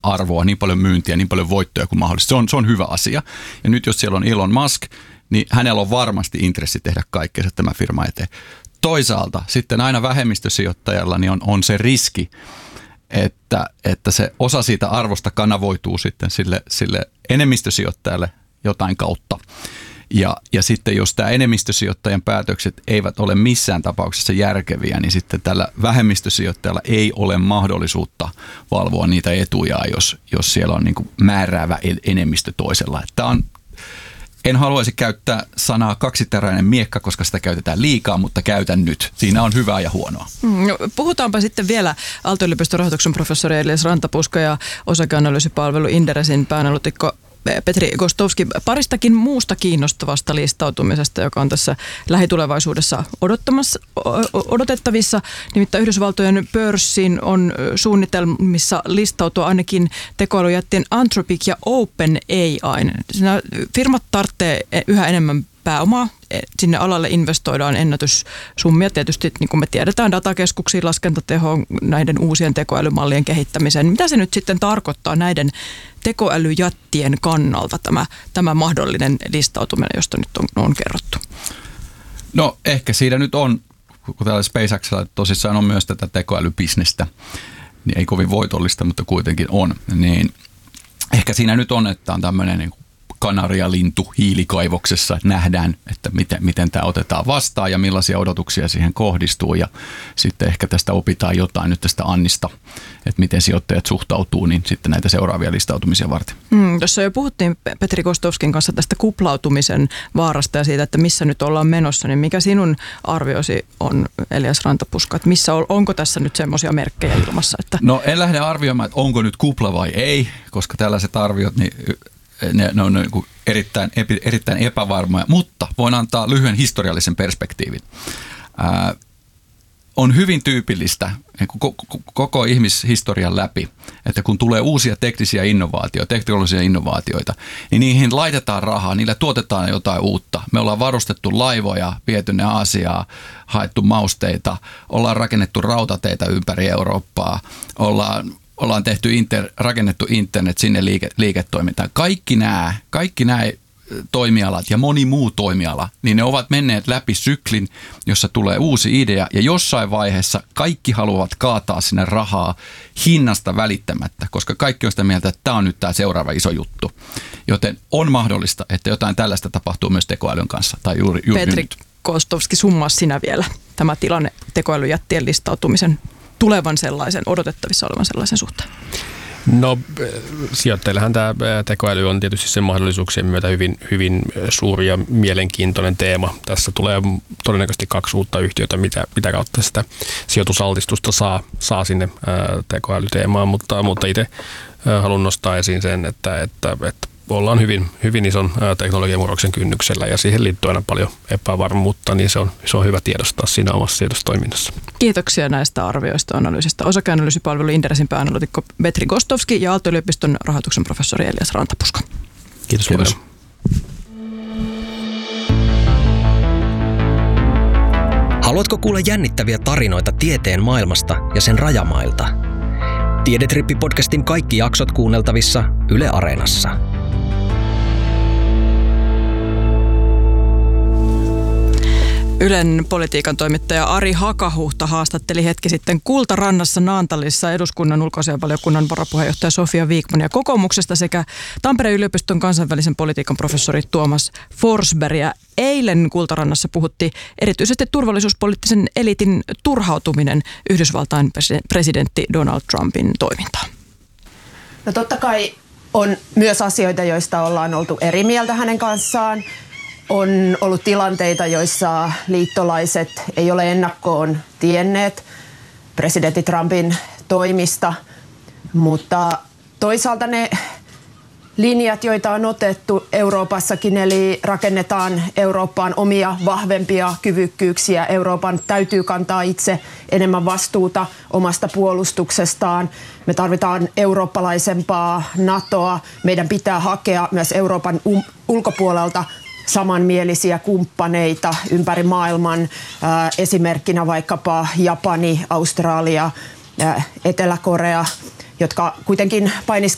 arvoa, niin paljon myyntiä, niin paljon voittoja kuin mahdollista. Se on hyvä asia. Ja nyt jos siellä on Elon Musk, niin hänellä on varmasti intressi tehdä kaikkea tämä firma eteen. Toisaalta sitten aina vähemmistösijoittajalla niin on se riski, että se osa siitä arvosta kanavoituu sitten sille enemmistösijoittajalle jotain kautta. Ja sitten jos tämä enemmistösijoittajan päätökset eivät ole missään tapauksessa järkeviä, niin sitten tällä vähemmistösijoittajalla ei ole mahdollisuutta valvoa niitä etujaan, jos siellä on niin kuin määräävä enemmistö toisella. En haluaisi käyttää sanaa kaksiteräinen miekka, koska sitä käytetään liikaa, mutta käytän nyt. Siinä on hyvää ja huonoa. Puhutaanpa sitten vielä Aalto-yliopiston rahoituksen professori Elias Rantapuska ja osakeanalyysipalvelu Inderesin pääanalytikko Petri Gostowski paristakin muusta kiinnostavasta listautumisesta, joka on tässä lähitulevaisuudessa odotettavissa. Nimittäin Yhdysvaltojen pörssin on suunnitelmissa listautua ainakin tekoälyjättien Anthropic ja OpenAI. Siinä firmat tarvitsee yhä enemmän pääomaa. Sinne alalle investoidaan ennätyssummia. Tietysti niin kuin me tiedetään datakeskuksiin, laskentatehoon, näiden uusien tekoälymallien kehittämiseen. Mitä se nyt sitten tarkoittaa näiden tekoälyjättien kannalta tämä mahdollinen listautuminen, josta nyt on kerrottu? No ehkä siinä nyt on, kun täällä SpaceXilla tosissaan on myös tätä tekoälybisnestä, niin ei kovin voitollista, mutta kuitenkin on. Niin ehkä siinä nyt on, että on tämmöinen niin kanarialintu hiilikaivoksessa, että nähdään, että miten tämä otetaan vastaan ja millaisia odotuksia siihen kohdistuu. Ja sitten ehkä tästä opitaan jotain nyt tästä Annista, että miten sijoittajat suhtautuu niin sitten näitä seuraavia listautumisia varten. Tuossa jo puhuttiin Petri Gostowskin kanssa tästä kuplautumisen vaarasta ja siitä, että missä nyt ollaan menossa. Niin mikä sinun arviosi on, Elias Rantapuska, että onko tässä nyt semmoisia merkkejä ilmassa? Että... No en lähde arvioimaan, että onko nyt kupla vai ei, koska tällaiset arviot, niin ne on erittäin epävarmoja, mutta voin antaa lyhyen historiallisen perspektiivin. On hyvin tyypillistä koko ihmishistorian läpi, että kun tulee uusia teknologisia innovaatioita, niin niihin laitetaan rahaa, niillä tuotetaan jotain uutta. Me ollaan varustettu laivoja, viety ne Aasiaan, haettu mausteita, ollaan rakennettu rautateitä ympäri Eurooppaa, ollaan rakennettu internet sinne liiketoimintaan. Kaikki nämä toimialat ja moni muu toimiala, niin ne ovat menneet läpi syklin, jossa tulee uusi idea ja jossain vaiheessa kaikki haluavat kaataa sinne rahaa hinnasta välittämättä, koska kaikki on sitä mieltä, että tämä on nyt tämä seuraava iso juttu. Joten on mahdollista, että jotain tällaista tapahtuu myös tekoälyn kanssa. Tai juuri Petri Gostowski, summaa sinä vielä tämä tilanne tekoälyjättien listautumisen tulevan sellaisen, odotettavissa olevan sellaisen suhteen? No sijoittajillehan tämä tekoäly on tietysti sen mahdollisuuksien myötä hyvin suuri ja mielenkiintoinen teema. Tässä tulee todennäköisesti 2 uutta yhtiötä, mitä kautta sitä sijoitusaltistusta saa sinne tekoälyteemaan, mutta itse haluan nostaa esiin sen, että ollaan hyvin ison teknologiamurroksen kynnyksellä ja siihen liittyy aina paljon epävarmuutta, niin se on hyvä tiedostaa siinä omassa sijoitustoiminnassa. Kiitoksia näistä arvioista analyysistä. Osakeanalyysipalvelu Inderesin pääanalytikko Petri Gostowski ja Aalto-yliopiston rahoituksen professori Elias Rantapuska. Kiitos. Haluatko kuulla jännittäviä tarinoita tieteen maailmasta ja sen rajamailta? Tiedetrippi-podcastin kaikki jaksot kuunneltavissa Yle Areenassa. Ylen politiikan toimittaja Ari Hakahuhta haastatteli hetki sitten Kultarannassa Naantalissa eduskunnan ulkoasiainvaliokunnan varapuheenjohtaja Sofia Vikmania kokoomuksesta sekä Tampereen yliopiston kansainvälisen politiikan professori Tuomas Forsbergia. Eilen Kultarannassa puhutti erityisesti turvallisuuspoliittisen eliitin turhautuminen Yhdysvaltain presidentti Donald Trumpin toimintaan. No totta kai on myös asioita, joista ollaan oltu eri mieltä hänen kanssaan. On ollut tilanteita, joissa liittolaiset ei ole ennakkoon tienneet presidentti Trumpin toimista, mutta toisaalta ne linjat, joita on otettu Euroopassakin, eli rakennetaan Eurooppaan omia vahvempia kyvykkyyksiä. Euroopan täytyy kantaa itse enemmän vastuuta omasta puolustuksestaan. Me tarvitaan eurooppalaisempaa NATOa. Meidän pitää hakea myös Euroopan ulkopuolelta samanmielisiä kumppaneita ympäri maailman, esimerkkinä vaikkapa Japani, Australia, Etelä-Korea, jotka kuitenkin